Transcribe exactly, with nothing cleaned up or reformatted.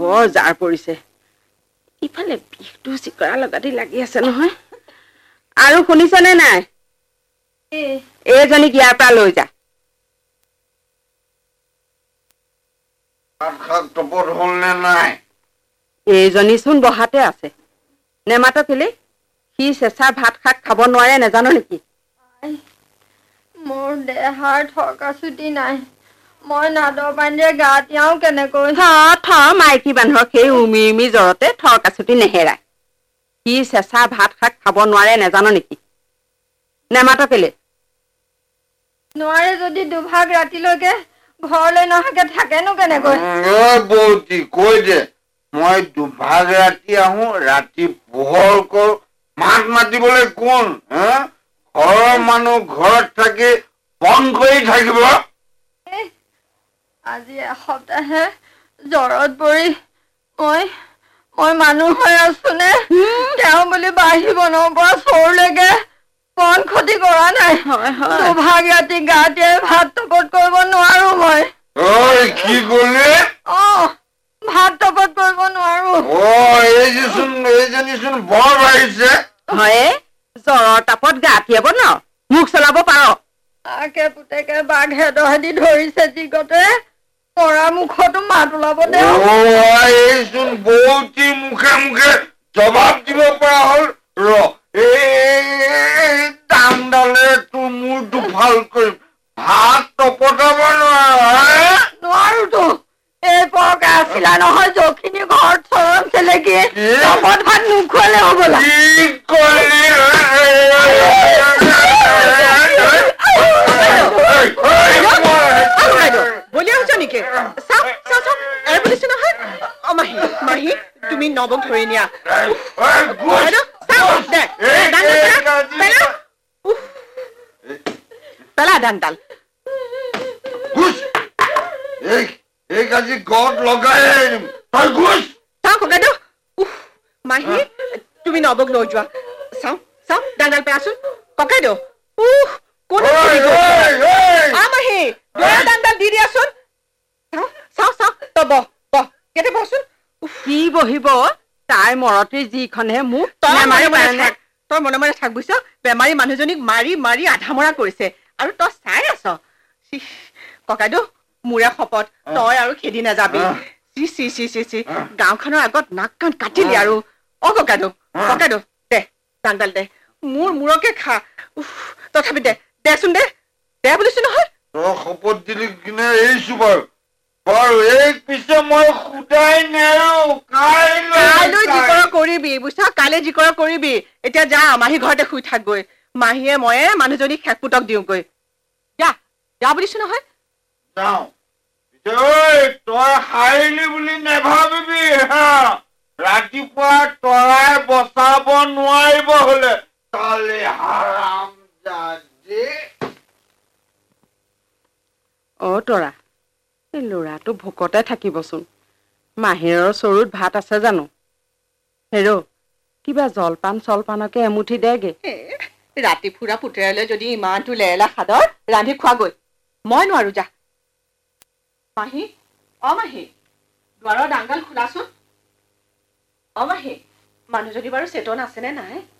বৰ জাৰ পৰিছে ইফালে বিষটো চিকৰা লগাদি লাগি আছে নহয় আৰু শুনিছনে নাই এইজনীক ইয়াৰ পৰা লৈ যা টপত হল নে নাই এইজনী চোন বহাতে আছে নেমাত কেলে সি চেঁচা ভাত শাক খাব নোৱাৰে নেজানো নেকি মোৰ দেহাৰ থকা ছুটি নাই মই নাদৰ পানীৰে গা তিয়াও কেনেকৈ থ থ মাইকী মানুহৰ সেই উমি উমি জ্বৰতে থৰ কাছুটি নেহেৰায় সি চেঁচা ভাত শাক খাব নোৱাৰে নেজানো নেকি নেমাত কেলে নোৱাৰে যদি দুভাগ ৰাতিলৈকে ঘৰলৈ নহাকে থাকেনো কেনেকৈ বৌতি কৈ দে মই দুভাগ ৰাতি আহো ৰাতি পোহৰ কৰো মাত মাতিবলৈ কোন ঘৰৰ মানুহ ঘৰত থাকি বন্ধ কৰি থাকিব আজি এসপ্তাহে জ্বৰত পৰি মই মই মানুহ হৈ আছো নে তেওঁ বুলি বাঢ়ি বনৰ পৰা চোৰলৈকে বন ক্ষতি কৰা নাই দুভাগ ৰাতি গা তিয়াই ভাত টপত কৰিব নোৱাৰো মই কি কলি অ ভাত টপত কৰিব নোৱাৰো এইজনীচোন বৰ বাঢ়িছে হয় জ্বৰৰ তাপত গা তিয়াব ন মুখ চলাব পাৰ আকে পুতেকে বাঘে দহেদি ধৰিছে যিগতে পৰা মুখতো মাত ওলাব দে এইচোন বৌতি মুখে মুখে জবাব দিব পৰা হল ৰ এই দামডালে তোৰ মোৰ দুফাল কৰিম ভাত টপতাব নোৱাৰ নোৱাৰোতো এই পৰকে আছিলা নহয় যখিনি ঘৰত চৰম চেলেকি টপত ভাত নোখোৱালে হবলা কি কলি বলিয়া হৈছে নেকি চাও চাও চাও এৰ বুলিছো নহয় অ মাহী মাহী তুমি নবক ধৰি নিয়া পেলা ডাংডাল এই কাজি গদ লগাই তই ঘুষ চাও ককাইদেউ মাহী তুমি নবক লৈ যোৱা চাও চাও ডাংডাল পেলাচোন ককাইদেউ উহ কোন মাহী ডাংডাল দি দিয়াচোন চাও চাও চাও তই বহ বহ কেতে বহচোন কি বহিব তাই মৰতে যিখনহে মোক তই তই মনে মনে থাক বুইছ বেমাৰী মানুহজনীক মাৰি মাৰি আধা মৰা কৰিছে আৰু তই চাই আছ ককাইদেউ মোৰে শপত তই আৰু খেদি নাযাবি C C C C C গাঁওখনৰ আগত নাক কাণ কাটিলি আৰু অ ককাইদেউ ককাইদেউ দে ডাংডাল দে মোৰ মূৰকে খা তথাপি দে দেচোন দে দে বুলিছো নহয় তই শপত দিলি কিনে এৰিছো বাৰু বাৰু এই পিছে মই সুদাই নেৰো কাইলৈ যি কৰ কৰিবি বুইছ কাইলৈ যি কৰ কৰিবি এতিয়া যা মাহী ঘৰতে শুই থাকগৈ মাহীয়ে ময়ে মানুহজনীক খেকপুটক দিওঁগৈ যা যা বুলিছো নহয় যাওঁ তই হাৰিলি বুলি নেভাবিবি হা ৰাতিপুৱা তৰাই বচাব নোৱাৰিব হলে তালে হাৰাম জাদি অ তৰা এই ল'ৰাটো ভোকতে থাকিবচোন মাহিৰৰ চৰুত ভাত আছে জানো হেৰ কিবা জলপান চলপানকে এমুঠি দেগে ৰাতি ফুৰা পুতেৰালৈ যদি ইমানটো লেৰেলা সাদৰ ৰান্ধি খোৱাগৈ মই নোৱাৰো যা মাহী অ মাহী দুৱাৰৰ ডাংগাল খোলাচোন অ মাহী মানুহজনী বাৰু চেতন আছেনে নাই